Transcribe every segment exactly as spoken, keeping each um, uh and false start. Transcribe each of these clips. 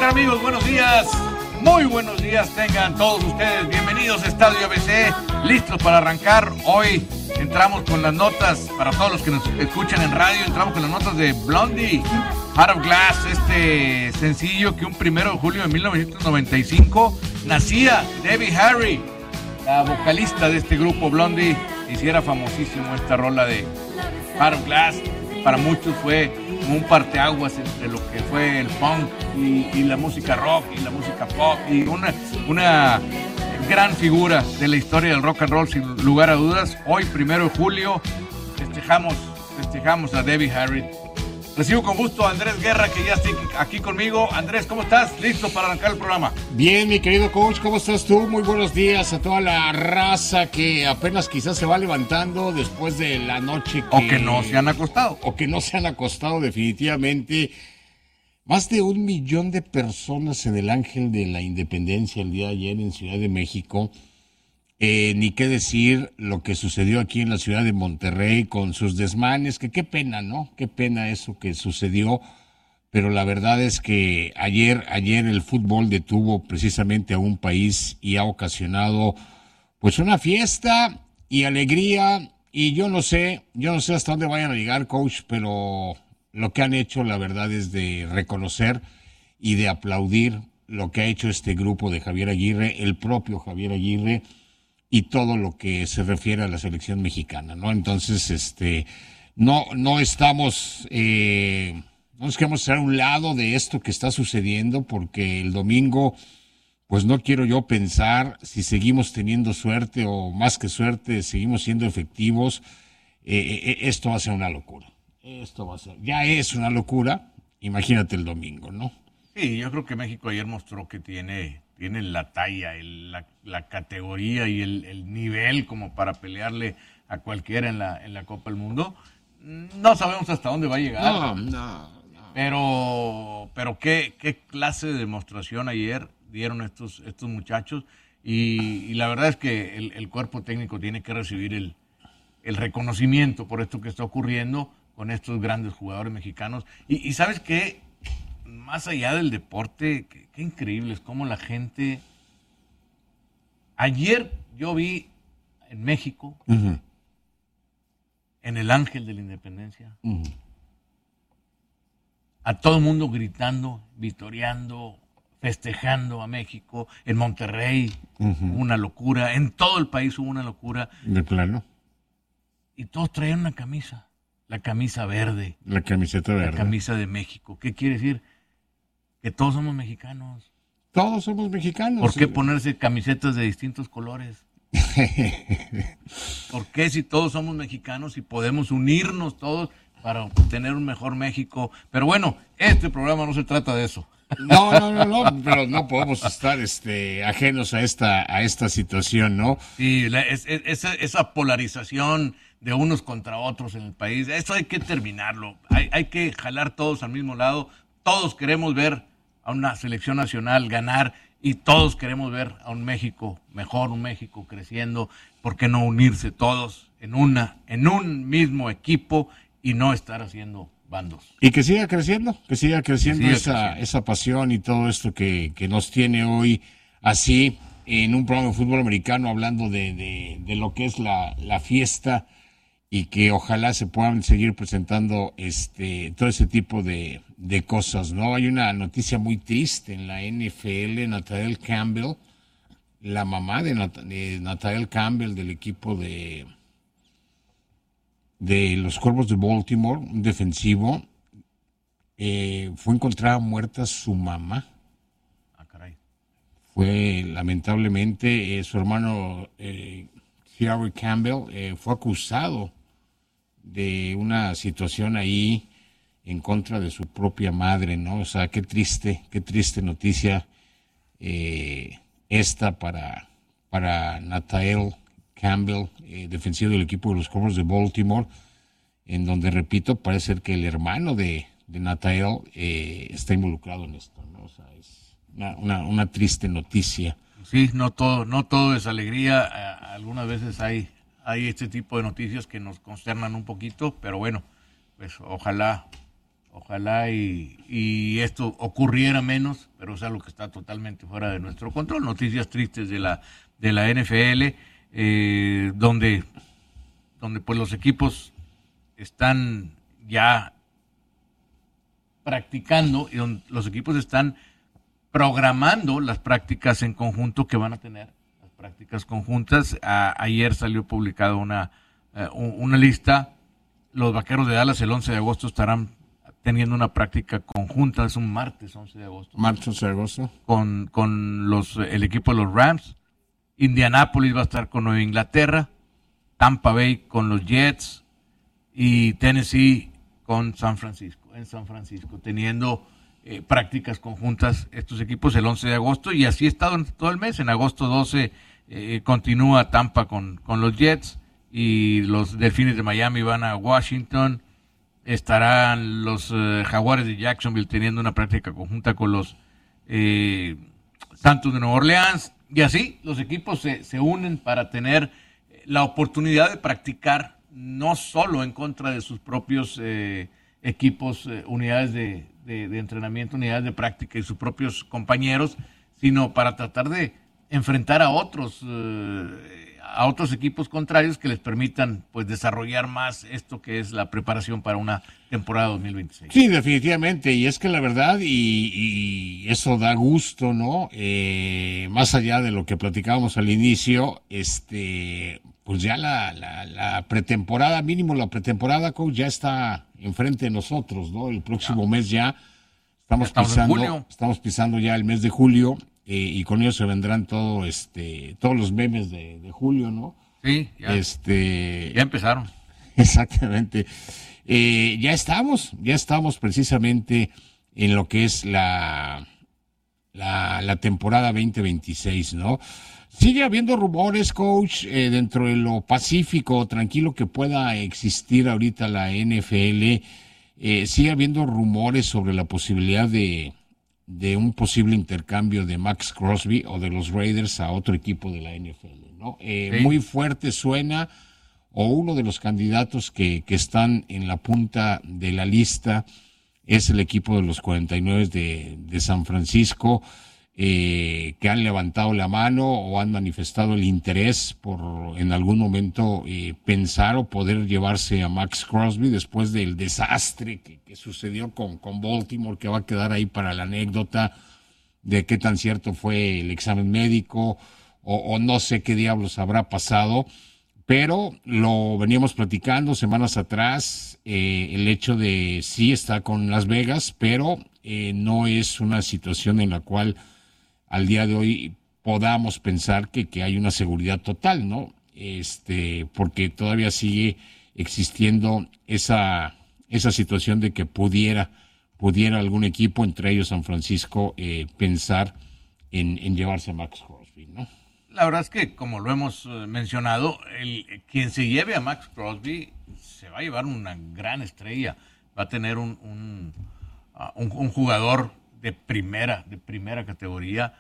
tal, amigos? Buenos días. Muy buenos días tengan todos ustedes. Bienvenidos a Estadio A B C. Listos para arrancar. Hoy entramos con las notas, para todos los que nos escuchan en radio, entramos con las notas de Blondie, Heart of Glass, este sencillo que un primero de julio de mil novecientos noventa y cinco nacía Debbie Harry, la vocalista de este grupo Blondie. Hiciera famosísimo esta rola de Heart of Glass. Para muchos fue como un parteaguas entre lo que fue el punk y, y la música rock y la música pop, y una, una gran figura de la historia del rock and roll, sin lugar a dudas. Hoy, primero de julio, festejamos, festejamos a Debbie Harry. Recibo con gusto a Andrés Guerra, que ya está aquí conmigo. Andrés, ¿cómo estás? ¿Listo para arrancar el programa? Bien, mi querido coach, ¿cómo estás tú? Muy buenos días a toda la raza que apenas quizás se va levantando después de la noche que... O que no se han acostado. O que no se han acostado, definitivamente. Más de un millón de personas en el Ángel de la Independencia el día de ayer en Ciudad de México. Eh, ni qué decir lo que sucedió aquí en la ciudad de Monterrey con sus desmanes, que qué pena, ¿no? Qué pena eso que sucedió, pero la verdad es que ayer, ayer el fútbol detuvo precisamente a un país y ha ocasionado pues una fiesta y alegría, y yo no sé, yo no sé hasta dónde vayan a llegar, coach, pero lo que han hecho la verdad es de reconocer y de aplaudir lo que ha hecho este grupo de Javier Aguirre, el propio Javier Aguirre, y todo lo que se refiere a la selección mexicana, ¿no? Entonces, este, no, no estamos, eh, no nos queremos hacer a un lado de esto que está sucediendo, porque el domingo, pues no quiero yo pensar si seguimos teniendo suerte o más que suerte, seguimos siendo efectivos, eh, eh, esto va a ser una locura. Esto va a ser, ya es una locura, imagínate el domingo, ¿no? Sí, yo creo que México ayer mostró que tiene... tiene la talla, el, la, la categoría y el, el nivel como para pelearle a cualquiera en la, en la Copa del Mundo. No sabemos hasta dónde va a llegar. No, no, no. Pero, pero qué, qué clase de demostración ayer dieron estos, estos muchachos. Y, y la verdad es que el, el cuerpo técnico tiene que recibir el, el reconocimiento por esto que está ocurriendo con estos grandes jugadores mexicanos. Y, y ¿sabes qué? Más allá del deporte, qué, qué increíble es cómo la gente... Ayer yo vi en México, uh-huh. en el Ángel de la Independencia, uh-huh. a todo el mundo gritando, vitoreando, festejando a México. En Monterrey uh-huh. hubo una locura, en todo el país hubo una locura. De plano. Y todos traían una camisa, la camisa verde. La camiseta verde. La camisa de México. ¿Qué quiere decir? Que todos somos mexicanos. Todos somos mexicanos. ¿Por qué ponerse camisetas de distintos colores? ¿Por qué, si todos somos mexicanos y podemos unirnos todos para tener un mejor México? Pero bueno, este programa no se trata de eso. No, no, no, no, pero no podemos estar este, ajenos a esta, a esta situación, ¿no? Sí, la, es, es, esa, esa polarización de unos contra otros en el país, eso hay que terminarlo. Hay, hay que jalar todos al mismo lado. Todos queremos ver a una selección nacional ganar y todos queremos ver a un México mejor, un México creciendo. ¿Por qué no unirse todos en una, en un mismo equipo y no estar haciendo bandos? Y que siga creciendo, que siga creciendo, que siga esa, creciendo. esa pasión y todo esto que, que nos tiene hoy así en un programa de fútbol americano, hablando de, de, de lo que es la, la fiesta, y que ojalá se puedan seguir presentando este todo ese tipo de, de cosas, ¿no? Hay una noticia muy triste en la N F L. Nathaniel Campbell, la mamá de, Nat- de Nathaniel Campbell del equipo de, de los Cuervos de Baltimore, un defensivo, eh, fue encontrada muerta su mamá. Ah, caray. Fue, lamentablemente, eh, su hermano eh, Harry Campbell eh, fue acusado de una situación ahí en contra de su propia madre, ¿no? O sea, qué triste, qué triste noticia eh, esta para, para Nathaniel Campbell, eh, defensivo del equipo de los Cuervos de Baltimore, en donde, repito, parece ser que el hermano de, de Nathaniel eh, está involucrado en esto, ¿no? O sea, es una, una, una triste noticia. Sí, no todo, no todo es alegría. Algunas veces hay hay este tipo de noticias que nos consternan un poquito, pero bueno, pues ojalá, Ojalá y, y esto ocurriera menos, pero es algo que está totalmente fuera de nuestro control. Noticias tristes de la de la N F L, eh, donde, donde pues los equipos están ya practicando y donde los equipos están programando las prácticas en conjunto que van a tener, las prácticas conjuntas. A, ayer salió publicada una, uh, una lista. Los Vaqueros de Dallas el once de agosto estarán teniendo una práctica conjunta, es un martes once de agosto. Martes once de agosto. Con, con los, el equipo de los Rams. Indianápolis va a estar con Nueva Inglaterra. Tampa Bay con los Jets. Y Tennessee con San Francisco. En San Francisco, teniendo eh, prácticas conjuntas estos equipos el once de agosto. Y así ha estado todo el mes. En agosto doce eh, continúa Tampa con, con los Jets. Y los Delfines de Miami van a Washington. Estarán los eh, Jaguares de Jacksonville teniendo una práctica conjunta con los eh, Santos de Nueva Orleans. Y así los equipos se, se unen para tener la oportunidad de practicar no solo en contra de sus propios eh, equipos, eh, unidades de, de, de entrenamiento, unidades de práctica y sus propios compañeros, sino para tratar de enfrentar a otros eh, a otros equipos contrarios que les permitan pues desarrollar más esto que es la preparación para una temporada dos mil veintiséis. Sí, definitivamente, y es que la verdad, y, y eso da gusto, ¿no? Eh, más allá de lo que platicábamos al inicio, este, pues ya la, la, la pretemporada, mínimo la pretemporada, coach, ya está enfrente de nosotros, ¿no? El próximo ya. mes ya estamos, ya estamos pisando, estamos pisando ya el mes de julio. Eh, y con ellos se vendrán todo, este, todos los memes de, de julio, ¿no? Sí, ya. Este, ya empezaron. Exactamente. Eh, ya estamos, ya estamos precisamente en lo que es la, la, la temporada veinte veintiséis, ¿no? Sigue habiendo rumores, coach, eh, dentro de lo pacífico, tranquilo que pueda existir ahorita la N F L, eh, sigue habiendo rumores sobre la posibilidad de de un posible intercambio de Max Crosby o de los Raiders a otro equipo de la N F L, ¿no? Eh, sí. Muy fuerte suena, o uno de los candidatos que, que están en la punta de la lista es el equipo de los cuarenta y nueve de, de San Francisco, eh, que han levantado la mano o han manifestado el interés por en algún momento eh, pensar o poder llevarse a Max Crosby después del desastre que, que sucedió con, con Baltimore, que va a quedar ahí para la anécdota de qué tan cierto fue el examen médico o, o no sé qué diablos habrá pasado, pero lo veníamos platicando semanas atrás, eh, el hecho de sí está con Las Vegas, pero eh, no es una situación en la cual al día de hoy podamos pensar que, que hay una seguridad total, ¿no? Este, porque todavía sigue existiendo esa, esa situación de que pudiera, pudiera algún equipo, entre ellos San Francisco, eh, pensar en, en llevarse a Max Crosby, ¿no? La verdad es que, como lo hemos mencionado, el, quien se lleve a Max Crosby se va a llevar una gran estrella, va a tener un, un, un, un jugador de primera, de primera categoría.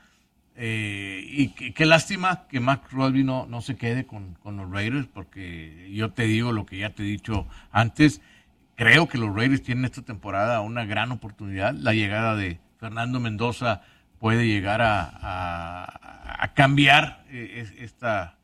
Eh, y qué, qué lástima que Max Crosby no, no se quede con, con los Raiders, porque yo te digo lo que ya te he dicho antes, creo que los Raiders tienen esta temporada una gran oportunidad. La llegada de Fernando Mendoza puede llegar a, a, a cambiar eh, esta,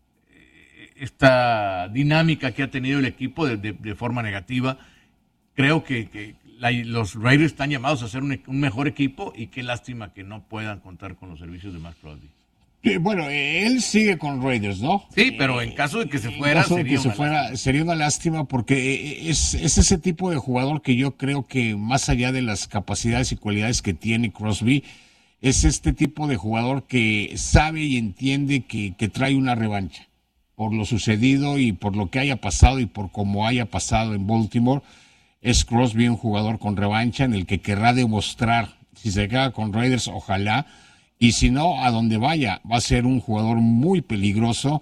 eh, esta dinámica que ha tenido el equipo de, de, de forma negativa. Creo que, que La, los Raiders están llamados a ser un, un mejor equipo, y qué lástima que no puedan contar con los servicios de Max Crosby. Sí, bueno, él sigue con Raiders, ¿no? Sí, pero en caso de que se fuera, en caso sería, de que se una fuera sería una lástima, porque es, es ese tipo de jugador que yo creo que más allá de las capacidades y cualidades que tiene Crosby, es este tipo de jugador que sabe y entiende que, que trae una revancha por lo sucedido y por lo que haya pasado y por cómo haya pasado en Baltimore. Es Crosby un jugador con revancha en el que querrá demostrar, si se queda con Raiders, ojalá, y si no, a donde vaya, va a ser un jugador muy peligroso.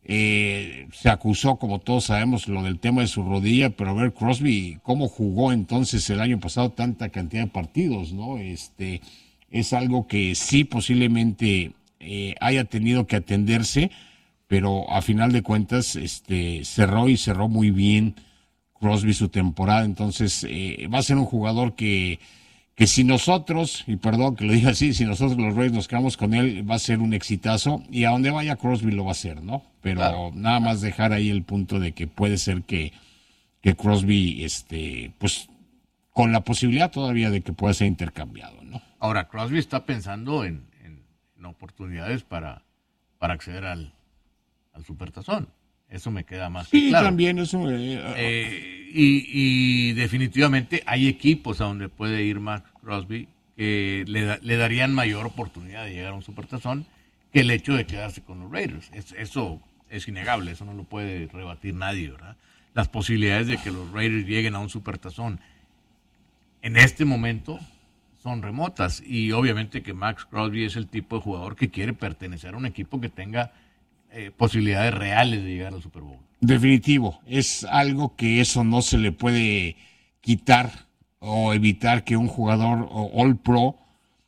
Eh, se acusó, como todos sabemos, lo del tema de su rodilla, pero a ver Crosby, cómo jugó entonces el año pasado tanta cantidad de partidos, ¿no? Este, es algo que sí posiblemente eh, haya tenido que atenderse, pero a final de cuentas este, cerró y cerró muy bien Crosby su temporada, entonces eh, va a ser un jugador que, que si nosotros, y perdón que lo diga así, si nosotros los Rays nos quedamos con él, va a ser un exitazo, y a donde vaya Crosby lo va a hacer, ¿no? Pero claro, nada más dejar ahí el punto de que puede ser que, que Crosby, este, pues, con la posibilidad todavía de que pueda ser intercambiado, ¿no? Ahora, Crosby está pensando en, en, en oportunidades para, para acceder al, al Supertazón. Eso me queda más sí, claro. También eso. Eh, eh, y, y definitivamente hay equipos a donde puede ir Max Crosby que le, da, le darían mayor oportunidad de llegar a un Supertazón que el hecho de quedarse con los Raiders. Es, eso es innegable, eso no lo puede rebatir nadie, ¿verdad? Las posibilidades de que los Raiders lleguen a un Supertazón en este momento son remotas, y obviamente que Max Crosby es el tipo de jugador que quiere pertenecer a un equipo que tenga Eh, posibilidades reales de llegar al Super Bowl. Definitivo, es algo que eso no se le puede quitar o evitar que un jugador All Pro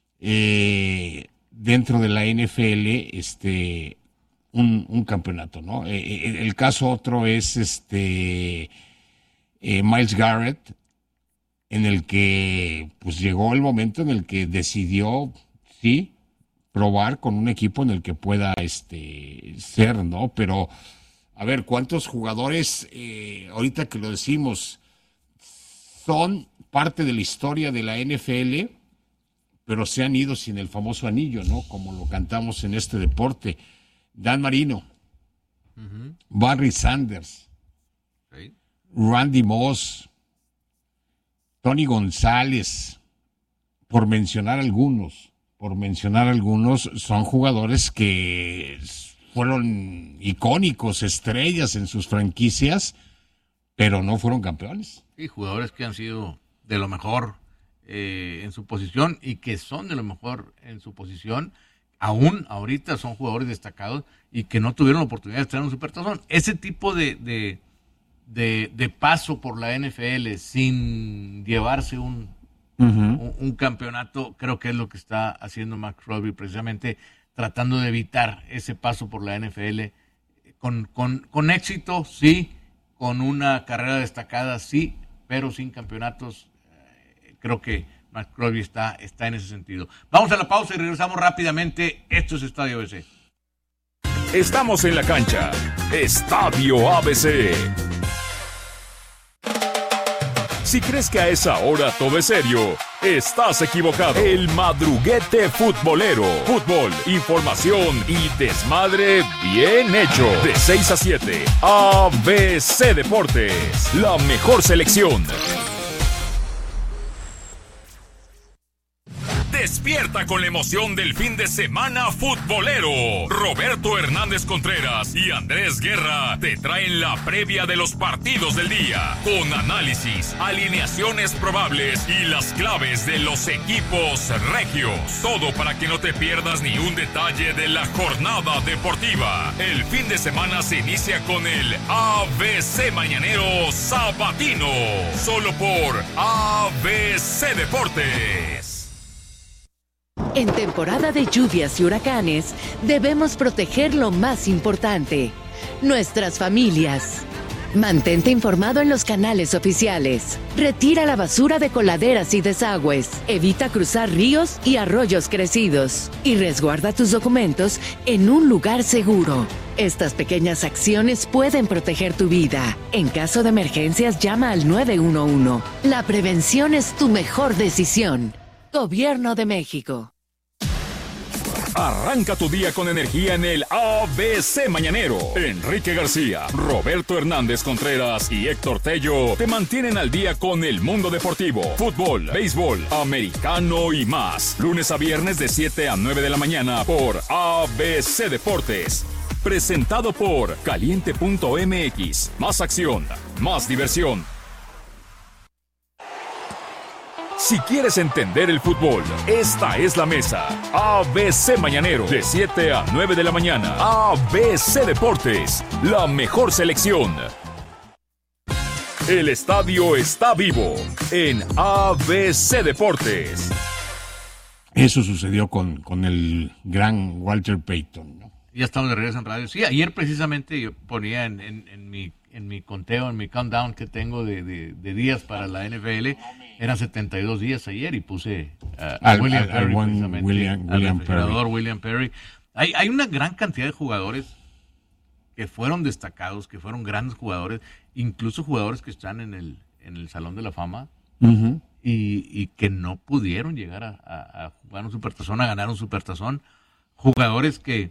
eh, dentro de la N F L este un, un campeonato, ¿no? Eh, el caso otro es este eh, Myles Garrett, en el que pues llegó el momento en el que decidió sí probar con un equipo en el que pueda este ser, ¿no? Pero, a ver, ¿cuántos jugadores, eh, ahorita que lo decimos, son parte de la historia de la N F L, pero se han ido sin el famoso anillo, ¿no? Como lo cantamos en este deporte. Dan Marino, uh-huh. Barry Sanders, okay. Randy Moss, Tony González, por mencionar algunos. por mencionar algunos, son jugadores que fueron icónicos, estrellas en sus franquicias, pero no fueron campeones. Sí, jugadores que han sido de lo mejor eh, en su posición y que son de lo mejor en su posición, aún ahorita son jugadores destacados y que no tuvieron la oportunidad de estar en un Supertazón. Ese tipo de, de, de, de paso por la N F L sin llevarse un Uh-huh. Un, un campeonato, creo que es lo que está haciendo Max Crosby, precisamente tratando de evitar ese paso por la N F L con, con, con éxito, sí, con una carrera destacada, sí, pero sin campeonatos. Eh, creo que Max Crosby está, está en ese sentido. Vamos a la pausa y regresamos rápidamente. Esto es Estadio A B C. Estamos en la cancha. Estadio A B C. Si crees que a esa hora todo es serio, estás equivocado. El madruguete futbolero. Fútbol, información y desmadre bien hecho. De seis a siete, A B C Deportes. La mejor selección. Despierta con la emoción del fin de semana futbolero. Roberto Hernández Contreras y Andrés Guerra te traen la previa de los partidos del día, con análisis, alineaciones probables y las claves de los equipos regios. Todo para que no te pierdas ni un detalle de la jornada deportiva. El fin de semana se inicia con el A B C Mañanero Sabatino, solo por A B C Deportes. En temporada de lluvias y huracanes, debemos proteger lo más importante, nuestras familias. Mantente informado en los canales oficiales. Retira la basura de coladeras y desagües. Evita cruzar ríos y arroyos crecidos. Y resguarda tus documentos en un lugar seguro. Estas pequeñas acciones pueden proteger tu vida. En caso de emergencias, llama al nueve uno uno. La prevención es tu mejor decisión. Gobierno de México. Arranca tu día con energía en el A B C Mañanero. Enrique García, Roberto Hernández Contreras y Héctor Tello te mantienen al día con el mundo deportivo, fútbol, béisbol, americano y más. Lunes a viernes de siete a nueve de la mañana por A B C Deportes. Presentado por Caliente punto M X. Más acción, más diversión. Si quieres entender el fútbol, esta es la mesa. A B C Mañanero, de siete a nueve de la mañana. A B C Deportes, la mejor selección. El estadio está vivo en A B C Deportes. Eso sucedió con, con el gran Walter Payton, ¿no? Ya estamos de regreso en radio. Sí, ayer precisamente yo ponía en, en, en mi en mi conteo, en mi countdown que tengo de, de, de días para la N F L, eran setenta y dos días ayer y puse uh, a al, William al, Perry, al buen precisamente, William, al William refrigerador Perry. William Perry. Hay, hay una gran cantidad de jugadores que fueron destacados, que fueron grandes jugadores, incluso jugadores que están en el, en el Salón de la Fama, Uh-huh. y, y que no pudieron llegar a, a, a jugar un supertazón, a ganar un supertazón. Jugadores que,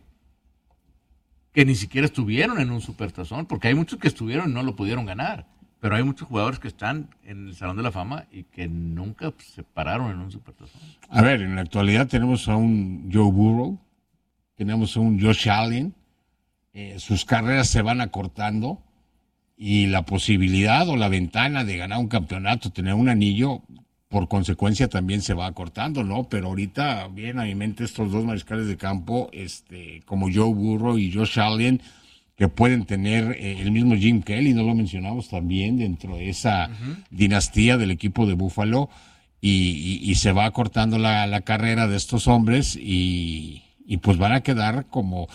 que ni siquiera estuvieron en un supertazón, porque hay muchos que estuvieron y no lo pudieron ganar, pero hay muchos jugadores que están en el Salón de la Fama y que nunca se pararon en un supertazón. A ver, en la actualidad tenemos a un Joe Burrow, tenemos a un Josh Allen, eh, sus carreras se van acortando y la posibilidad o la ventana de ganar un campeonato, tener un anillo, por consecuencia también se va acortando, ¿no? Pero ahorita vienen a mi mente estos dos mariscales de campo, este, como Joe Burrow y Josh Allen, que pueden tener eh, el mismo Jim Kelly, no lo mencionamos también, dentro de esa uh-huh. dinastía del equipo de Buffalo, y, y, y se va acortando la, la carrera de estos hombres, y, y pues van a quedar como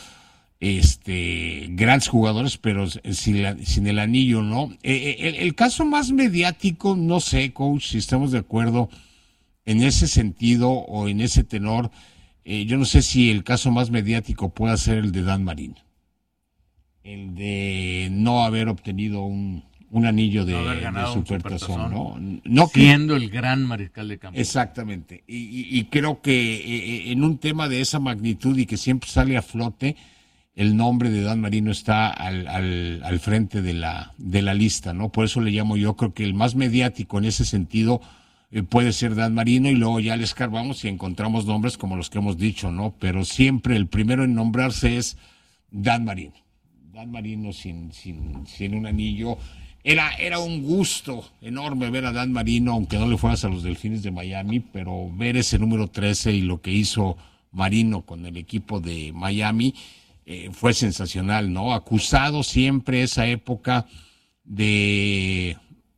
este grandes jugadores, pero sin, la, sin el anillo, ¿no? Eh, el, el caso más mediático, no sé, coach, si estamos de acuerdo en ese sentido o en ese tenor, eh, yo no sé si el caso más mediático pueda ser el de Dan Marino, el de no haber obtenido un, un anillo de, no de supertazón, ¿no? no siendo que, el gran mariscal de campo. Exactamente, y, y, y creo que eh, en un tema de esa magnitud y que siempre sale a flote, el nombre de Dan Marino está al, al, al frente de la, de la lista, ¿no? Por eso le llamo yo, creo que el más mediático en ese sentido eh, puede ser Dan Marino, y luego ya le escarbamos y encontramos nombres como los que hemos dicho, ¿no? Pero siempre el primero en nombrarse es Dan Marino. Dan Marino sin, sin, sin un anillo. Era, era un gusto enorme ver a Dan Marino, aunque no le fueras a los Delfines de Miami, pero ver ese número trece y lo que hizo Marino con el equipo de Miami, Eh, fue sensacional, ¿no? Acusado siempre esa época de,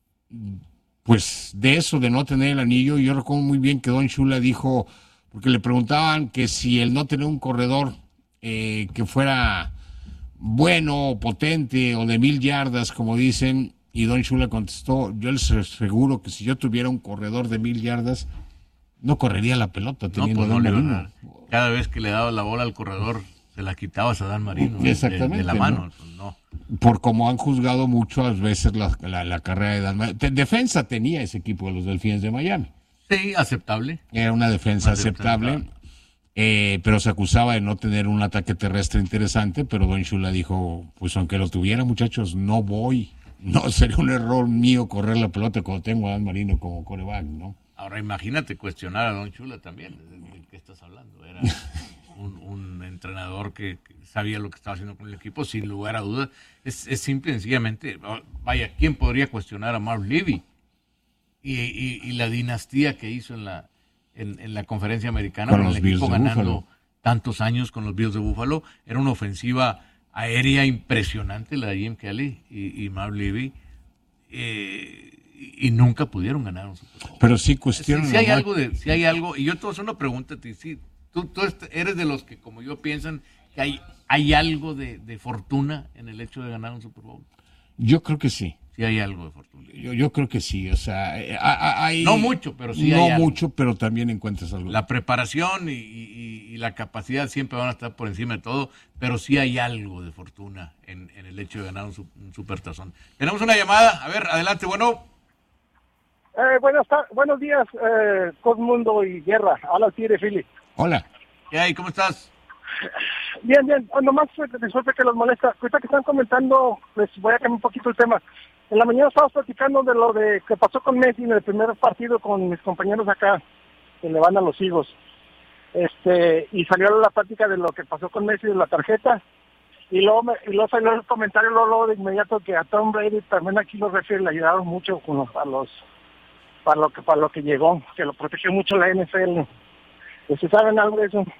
pues, de eso, de no tener el anillo. Yo recuerdo muy bien que Don Shula dijo, porque le preguntaban que si el no tener un corredor eh, que fuera bueno, potente o de mil yardas, como dicen, y Don Shula contestó, yo les aseguro que si yo tuviera un corredor de mil yardas, no correría la pelota teniendo no, pues, a Dan no Marino. Cada vez que le daba la bola al corredor, se la quitabas a Dan Marino. Exactamente, de, de la mano. ¿No? No. Por como han juzgado muchas veces la, la, la carrera de Dan Marino. Defensa tenía ese equipo de los Delfines de Miami. Sí, aceptable. Era una defensa Más aceptable, aceptable. Eh, pero se acusaba de no tener un ataque terrestre interesante, pero Don Shula dijo, pues aunque lo tuviera, muchachos, no voy. No, sería un error mío correr la pelota cuando tengo a Dan Marino como quarterback, ¿no? Ahora imagínate cuestionar a Don Shula también. ¿De qué estás hablando? Era... Un, un entrenador que, que sabía lo que estaba haciendo con el equipo, sin lugar a dudas. Es, es simple y sencillamente, vaya, ¿quién podría cuestionar a Marv Levy y, y, y la dinastía que hizo en la en, en la conferencia americana con, con el equipo ganando Buffalo. Tantos años con los Bills de Buffalo? Era una ofensiva aérea impresionante la de Jim Kelly y, y Marv Levy, eh, y, y nunca pudieron ganar un Super Bowl. Pero sí cuestionan. Si, si hay algo de, si hay algo, y yo te voy a hacer una pregunta a ti, sí. Tú, tú eres de los que, como yo, piensan que hay, hay algo de, de fortuna en el hecho de ganar un Super Bowl. Yo creo que sí. Sí hay algo de fortuna. Yo, yo creo que sí, o sea, hay... No mucho, pero sí no hay algo. No mucho, pero también encuentras algo. La preparación y, y, y la capacidad siempre van a estar por encima de todo, pero sí hay algo de fortuna en, en el hecho de ganar un, un supertazón. Tenemos una llamada, a ver, adelante, bueno. Eh, buenas buenos días, eh, Cosmundo y Guerra. Habla el Tigre Philly. Hola. ¿Qué hay? ¿Cómo estás? Bien, bien. Nomás disculpe que los molesta. Ahorita que están comentando, les voy a cambiar un poquito el tema. En la mañana estábamos platicando de lo de que pasó con Messi en el primer partido con mis compañeros acá, que le van a los higos. Este, y salió la plática de lo que pasó con Messi de la tarjeta. Y luego, me, y luego salió el comentario luego, luego de inmediato que a Tom Brady también aquí los refiere, le ayudaron mucho con los, a los, para lo que para lo que llegó, que lo protegió mucho la N F L. ¿Se saben algo de eso?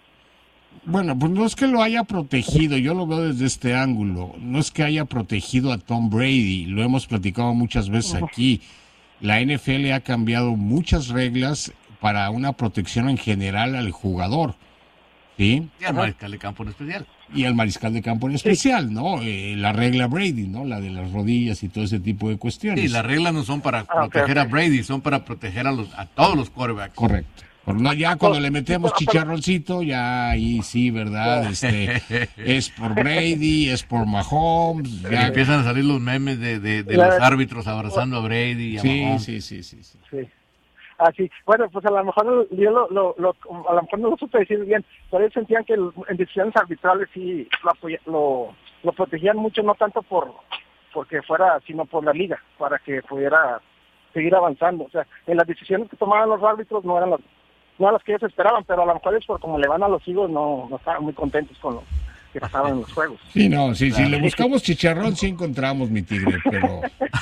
Bueno, pues no es que lo haya protegido, yo lo veo desde este ángulo. No es que haya protegido a Tom Brady, lo hemos platicado muchas veces aquí. La N F L ha cambiado muchas reglas para una protección en general al jugador. Sí. Y al mariscal de campo en especial. Y al mariscal de campo en especial, ¿no? Eh, la regla Brady, ¿no? La de las rodillas y todo ese tipo de cuestiones. Sí, las reglas no son para Ah, proteger okay, a Brady, son para proteger a los a todos los quarterbacks. Correcto. Pero no, ya cuando le metemos chicharroncito, ya ahí sí, ¿verdad? Este, es por Brady, es por Mahomes. Y Ya... empiezan a salir los memes de, de, de los árbitros abrazando a Brady y a Sí, Mahomes. sí, sí, sí, sí. Sí. Ah, sí. Bueno, pues a lo mejor yo lo, lo, lo- a lo mejor no lo supe decir bien, pero ellos sentían que el- en decisiones arbitrales sí lo, apoya- lo, lo protegían mucho, no tanto por porque fuera, sino por la liga, para que pudiera seguir avanzando. O sea, en las decisiones que tomaban los árbitros no eran las, no eran las que ellos esperaban, pero a lo mejor es por como le van a los higos, no, no estaban muy contentos con lo que pasaba en los juegos. Sí, no, sí, si le buscamos chicharrón, sí encontramos, mi tigre, pero...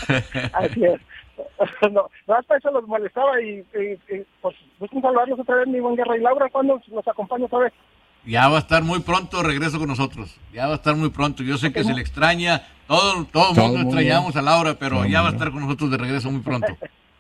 Así es. No, no, hasta eso los molestaba y, y, y pues busquen saludarlos otra vez, mi buen Guerra. Y Laura, ¿cuándo los acompaña otra vez? Ya va a estar muy pronto, regreso con nosotros. Ya va a estar muy pronto. Yo sé que se le extraña, todo, todo el Todo mundo el mundo. extrañamos a Laura, pero Todo el ya va a mundo. estar con nosotros de regreso muy pronto.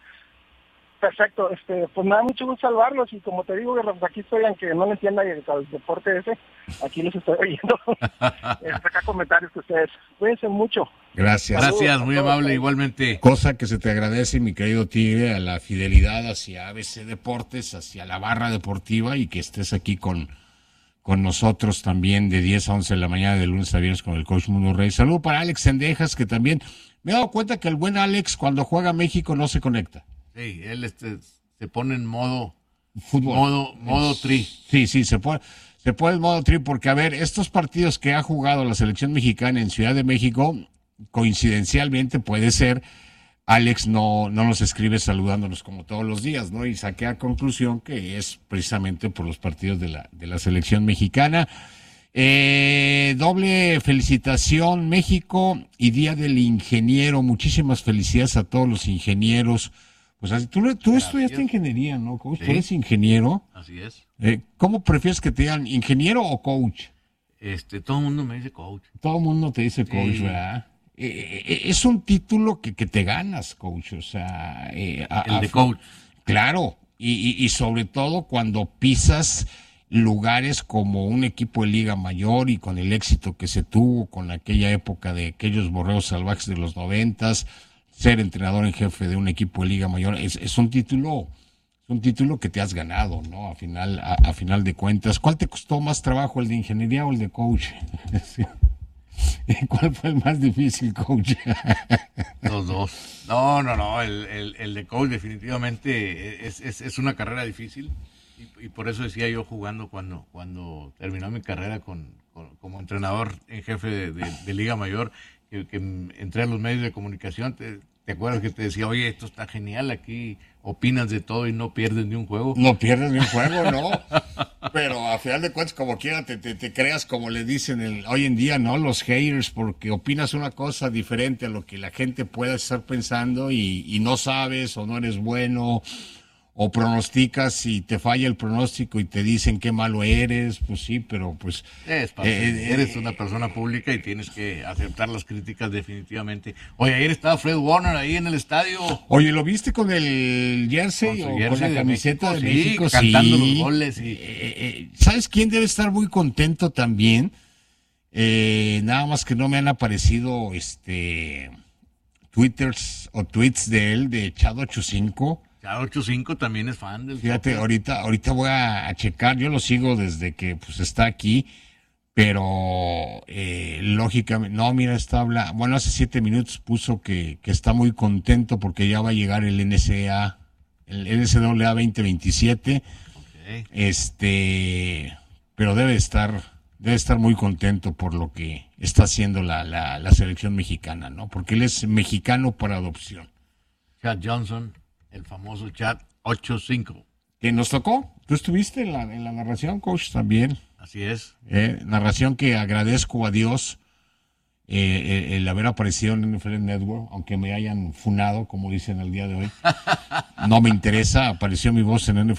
Perfecto, este, pues me da mucho gusto salvarlos y como te digo, Guerra, pues aquí estoy, aunque no le entienda el, el deporte ese, aquí les estoy oyendo. Este, acá comentarios que ustedes. Cuídense mucho. Gracias. Gracias, muy amable, igualmente. Cosa que se te agradece, mi querido tigre, a la fidelidad hacia A B C Deportes, hacia la barra deportiva y que estés aquí con, con nosotros también de diez a once de la mañana de lunes a viernes con el coach Mundo Rey. Saludo para Alex Sendejas, que también me he dado cuenta que el buen Alex cuando juega México no se conecta. Sí, él este, se pone en modo, Fútbol. modo, modo tri. Sí, sí, se pone, se pone en modo tri porque, a ver, estos partidos que ha jugado la selección mexicana en Ciudad de México, coincidencialmente puede ser, Alex no, no nos escribe saludándonos como todos los días, ¿no? Y saqué a conclusión que es precisamente por los partidos de la, de la selección mexicana. Eh, doble felicitación, México y Día del Ingeniero. Muchísimas felicidades a todos los ingenieros. Pues así, tú, tú estudiaste ingeniería, ¿no, coach? Sí. Tú eres ingeniero. Así es. Eh, ¿Cómo prefieres que te digan, ingeniero o coach? Este, todo el mundo me dice coach. Todo el mundo te dice coach, Sí. ¿verdad? Eh, eh, es un título que, que te ganas, coach. O sea, eh, a- El a- de coach. Claro, y, y, y sobre todo cuando pisas lugares como un equipo de Liga Mayor y con el éxito que se tuvo con aquella época de aquellos borreos salvajes de los noventas, ser entrenador en jefe de un equipo de Liga Mayor, es, es un título, es un título que te has ganado, ¿no? A final, a, a final de cuentas. ¿Cuál te costó más trabajo, el de ingeniería o el de coach? Sí. ¿Cuál fue el más difícil, coach? Los dos. No, no, no. El, el, el de coach definitivamente es, es, es una carrera difícil. Y, y por eso decía yo jugando cuando, cuando terminó mi carrera con, con- como entrenador en jefe de, de- de Liga Mayor, que, que entré a los medios de comunicación. Te, ¿te acuerdas que te decía, oye, esto está genial, aquí opinas de todo y no pierdes ni un juego? No pierdes ni un juego, ¿no? Pero a final de cuentas, como quiera, te, te, te creas, como le dicen el, hoy en día, ¿no? Los haters, porque opinas una cosa diferente a lo que la gente pueda estar pensando y, y no sabes o no eres bueno o pronosticas y te falla el pronóstico y te dicen qué malo eres, pues sí, pero pues... Es parte, eh, eres eh, una persona pública y tienes que aceptar las críticas definitivamente. Oye, ayer estaba Fred Warner ahí en el estadio. Oye, ¿lo viste con el jersey Con su o jersey con la de camiseta México, de sí, México? cantando los goles y- Eh, eh, ¿Sabes quién debe estar muy contento también? Eh, nada más que no me han aparecido este twitters o tweets de él, de Chad ochenta y cinco. Ya ocho cinco también es fan del Fíjate, soccer. ahorita, ahorita voy a, a checar, yo lo sigo desde que pues está aquí, pero eh, lógicamente, no, mira, está habla, bueno, hace siete minutos puso que, que está muy contento porque ya va a llegar el N C A A, el N C A A veinte veintisiete, Ok. este, pero debe estar, debe estar muy contento por lo que está haciendo la, la, la selección mexicana, ¿no? Porque él es mexicano por adopción. Chad Johnson, el famoso Chad ochenta y cinco. Que nos tocó, tú estuviste en la, en la narración, coach, también. Así es. Eh, narración que agradezco a Dios eh, eh, el haber aparecido en N F L Network, aunque me hayan funado, como dicen el día de hoy. No me interesa, apareció mi voz en N F L